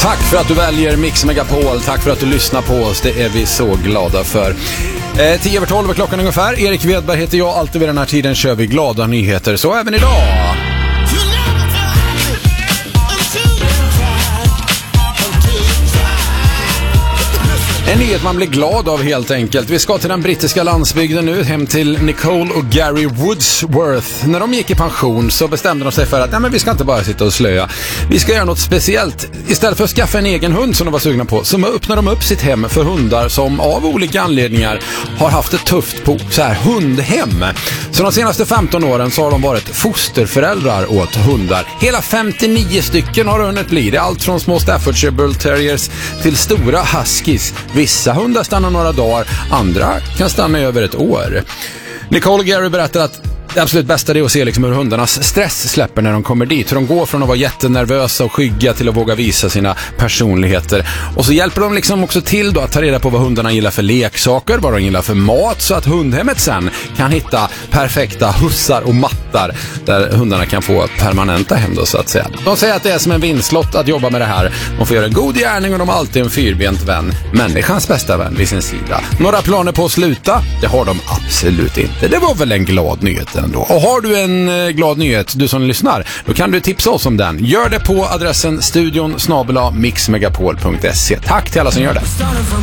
Tack för att du väljer Mix Megapol. Tack för att du lyssnar på oss. Det är vi så glada för. 10:12 är klockan ungefär. Erik Wedberg heter jag. Alltid vid den här tiden kör vi glada nyheter. Så även idag. En nyhet man blir glad av helt enkelt. Vi ska till den brittiska landsbygden nu, hem till Nicole och Gary Woodsworth. När de gick i pension så bestämde de sig för att vi ska inte bara sitta och slöja. Vi ska göra något speciellt. Istället för att skaffa en egen hund som de var sugna på, så öppnar de upp sitt hem för hundar som av olika anledningar har haft det tufft på så här hundhem. Så de senaste 15 åren så har de varit fosterföräldrar åt hundar. Hela 59 stycken har hunnit bli. Det är allt från små Staffordshire Bull Terriers till stora huskies. Vissa hundar stannar några dagar, andra kan stanna över ett år. Nicole och Gary berättar att det absolut bästa är att se hur hundarnas stress släpper när de kommer dit. Hur de går från att vara jättenervösa och skygga till att våga visa sina personligheter. Och så hjälper de också till då att ta reda på vad hundarna gillar för leksaker, vad de gillar för mat, så att hundhemmet sen kan hitta perfekta hussar och mattar där hundarna kan få permanenta hem då, så att säga. De säger att det är som en vinstlott att jobba med det här. De får göra en god gärning och de har alltid en fyrbent vän. Människans bästa vän vid sin sida. Några planer på att sluta? Det har de absolut inte. Det var väl en glad nyhet ändå. Och har du en glad nyhet, du som lyssnar, då kan du tipsa oss om den. Gör det på adressen studion@mixmegapol.se. Tack till alla som gör det.